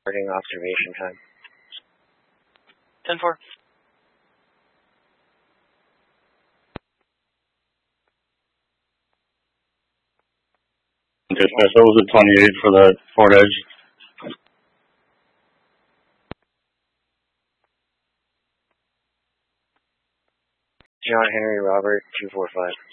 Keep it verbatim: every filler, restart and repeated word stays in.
Starting observation time. ten four. Dispatch, that was a twenty-eight for that Fort Edge. John Henry Robert, two four five.